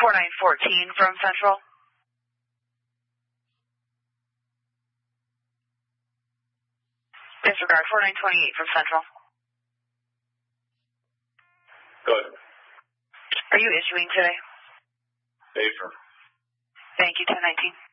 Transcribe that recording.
4914 from Central. Disregard 4928 from Central. Good. Are you issuing today? Safer. Thank you, 1019.